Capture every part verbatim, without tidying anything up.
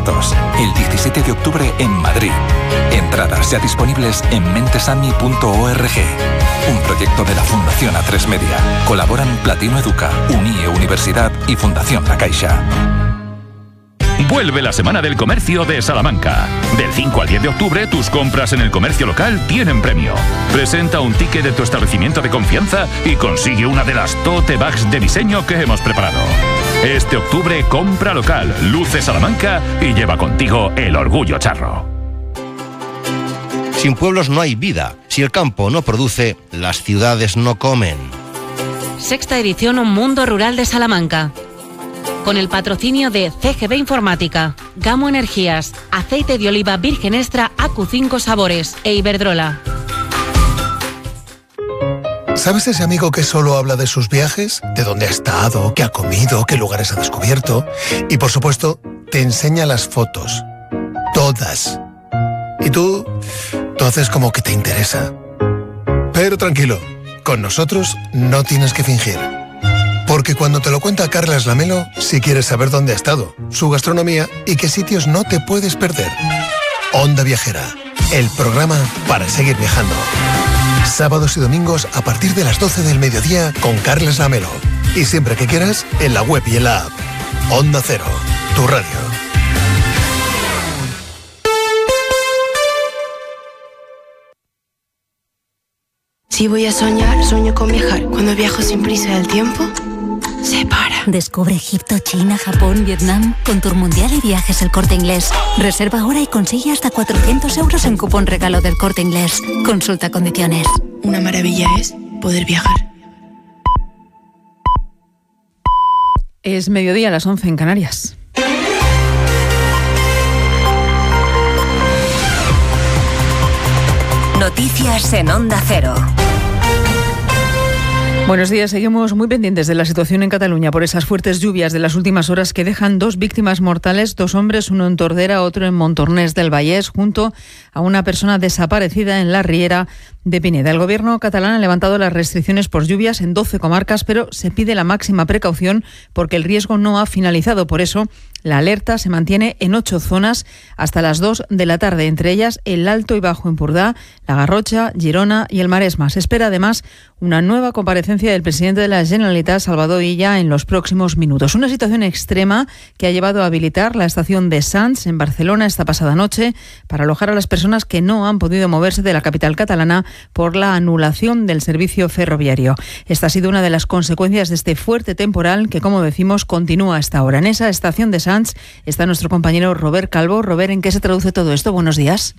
conciertos. El diecisiete de octubre en Madrid. Entradas ya disponibles en mentesami punto org. Un proyecto de la Fundación A tres Media. Colaboran Platino Educa, Unie Universidad y Fundación La Caixa. Vuelve la Semana del Comercio de Salamanca. Del cinco al diez de octubre, tus compras en el comercio local tienen premio. Presenta un ticket de tu establecimiento de confianza y consigue una de las tote bags de diseño que hemos preparado. Este octubre, compra local, luce Salamanca y lleva contigo el orgullo charro. Sin pueblos no hay vida. Si el campo no produce, las ciudades no comen. Sexta edición Un Mundo Rural de Salamanca. Con el patrocinio de C G B Informática, Gamo Energías, Aceite de Oliva Virgen Extra A Q cinco Sabores e Iberdrola. ¿Sabes ese amigo que solo habla de sus viajes? De dónde ha estado, qué ha comido, qué lugares ha descubierto. Y por supuesto, te enseña las fotos. Todas. Y tú, tú haces como que te interesa. Pero tranquilo, con nosotros no tienes que fingir. Porque cuando te lo cuenta Carlas Lamelo, si quieres saber dónde ha estado, su gastronomía y qué sitios no te puedes perder. Onda Viajera, el programa para seguir viajando. Sábados y domingos a partir de las doce del mediodía con Carlas Lamelo. Y siempre que quieras, en la web y en la app. Onda Cero, tu radio. Si voy a soñar, sueño con viajar. Cuando viajo sin prisa del tiempo, se para. Descubre Egipto, China, Japón, Vietnam con Tour Mundial y Viajes El Corte Inglés. Reserva ahora y consigue hasta cuatrocientos euros en cupón regalo del Corte Inglés. Consulta condiciones. Una maravilla es poder viajar. Es mediodía a las once en Canarias. Noticias en Onda Cero. Buenos días, seguimos muy pendientes de la situación en Cataluña por esas fuertes lluvias de las últimas horas que dejan dos víctimas mortales, dos hombres, uno en Tordera, otro en Montornès del Vallès, junto a una persona desaparecida en la Riera de Pineda. El gobierno catalán ha levantado las restricciones por lluvias en doce comarcas, pero se pide la máxima precaución porque el riesgo no ha finalizado. Por eso, la alerta se mantiene en ocho zonas hasta las dos de la tarde, entre ellas el Alto y Bajo Empordà, la Garrotxa, Girona y el Maresma. Se espera además una nueva comparecencia del presidente de la Generalitat, Salvador Illa, en los próximos minutos. Una situación extrema que ha llevado a habilitar la estación de Sants en Barcelona esta pasada noche para alojar a las personas que no han podido moverse de la capital catalana por la anulación del servicio ferroviario. Esta ha sido una de las consecuencias de este fuerte temporal que, como decimos, continúa hasta ahora. En esa estación de Sants está nuestro compañero Robert Calvo. Robert, ¿en qué se traduce todo esto? Buenos días.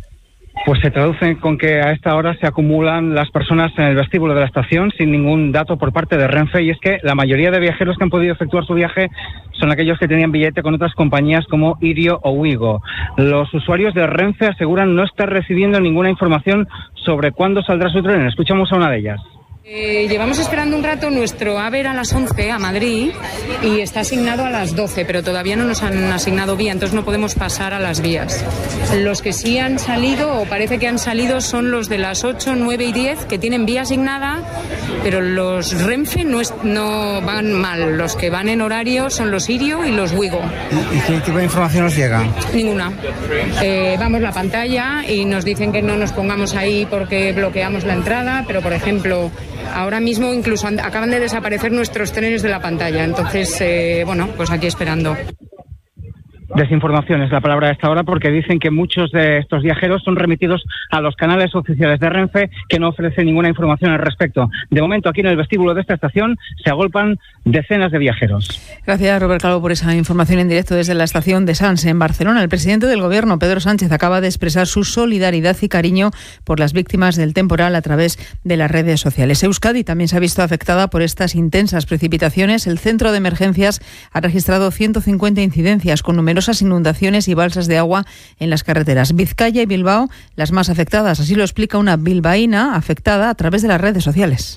Pues se traduce con que a esta hora se acumulan las personas en el vestíbulo de la estación sin ningún dato por parte de Renfe, y es que la mayoría de viajeros que han podido efectuar su viaje son aquellos que tenían billete con otras compañías como Irio o Wigo. Los usuarios de Renfe aseguran no estar recibiendo ninguna información sobre cuándo saldrá su tren. Escuchamos a una de ellas. Eh, llevamos esperando un rato nuestro AVE a las once a Madrid y está asignado a las doce, pero todavía no nos han asignado vía, entonces no podemos pasar a las vías. Los que sí han salido, o parece que han salido, son los de las ocho, nueve y diez, que tienen vía asignada, pero los Renfe no, es, no van mal. Los que van en horario son los Irio y los Wigo. ¿Y qué tipo de información nos llega? Ninguna. Eh, vamos la pantalla y nos dicen que no nos pongamos ahí porque bloqueamos la entrada, pero por ejemplo, ahora mismo incluso han, acaban de desaparecer nuestros trenes de la pantalla, entonces, eh, bueno, pues aquí esperando. Desinformación es la palabra de esta hora, porque dicen que muchos de estos viajeros son remitidos a los canales oficiales de Renfe, que no ofrecen ninguna información al respecto. De momento, aquí en el vestíbulo de esta estación se agolpan decenas de viajeros. Gracias, Robert Calvo, por esa información en directo desde la estación de Sants, en Barcelona. El presidente del Gobierno, Pedro Sánchez, acaba de expresar su solidaridad y cariño por las víctimas del temporal a través de las redes sociales. Euskadi también se ha visto afectada por estas intensas precipitaciones. El centro de emergencias ha registrado ciento cincuenta incidencias con numerosas inundaciones y balsas de agua en las carreteras. Vizcaya y Bilbao, las más afectadas. Así lo explica una bilbaína afectada a través de las redes sociales.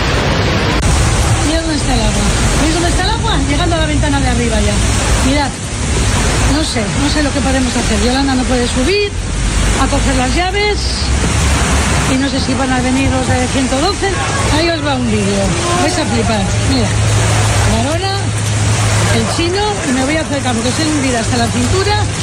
Mirad dónde está el agua. ¿Veis dónde está el agua? Llegando a la ventana de arriba ya. Mirad. No sé, no sé lo que podemos hacer. Yolanda no puede subir a coger las llaves. Y no sé si van a venir los de ciento doce. Ahí os va un vídeo. Vais a flipar. Mira. Ahora el chino, y me voy a acercar porque estoy hundida hasta la cintura.